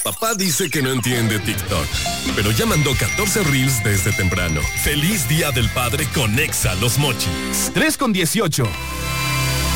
Papá dice que no entiende TikTok, pero ya mandó 14 reels desde temprano. Feliz Día del Padre con Exa Los Mochis. 3:18.